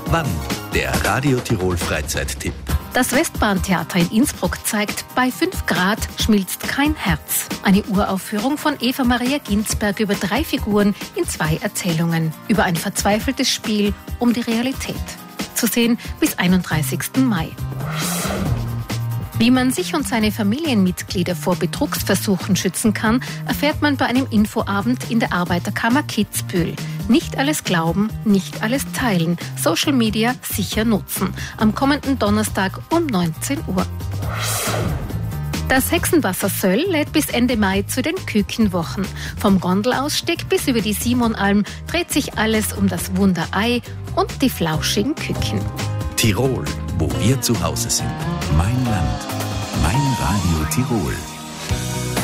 Wann? Der Radio Tirol Freizeittipp. Das Westbahntheater in Innsbruck zeigt Bei 5 Grad schmilzt kein Herz. Eine Uraufführung von Eva Maria Ginsberg über 3 Figuren in 2 Erzählungen. Über ein verzweifeltes Spiel um die Realität. Zu sehen bis 31. Mai. Wie man sich und seine Familienmitglieder vor Betrugsversuchen schützen kann, erfährt man bei einem Infoabend in der Arbeiterkammer Kitzbühel. Nicht alles glauben, nicht alles teilen. Social Media sicher nutzen. Am kommenden Donnerstag um 19 Uhr. Das Hexenwasser Söll lädt bis Ende Mai zu den Kükenwochen. Vom Gondelausstieg bis über die Simonalm dreht sich alles um das Wunderei und die flauschigen Küken. Tirol, wo wir zu Hause sind. Mein Land, mein Radio Tirol.